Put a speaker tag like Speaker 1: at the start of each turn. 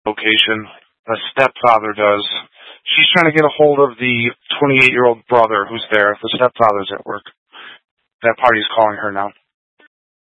Speaker 1: location. The stepfather does. She's trying to get a hold of the 28-year-old brother who's there. The stepfather's at work. That party's calling her now.